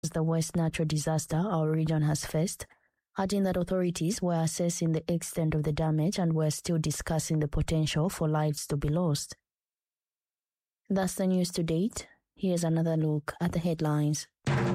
the worst natural disaster our region has faced, adding that authorities were assessing the extent of the damage and were still discussing the potential for lives to be lost. That's the news to date. Here's another look at the headlines.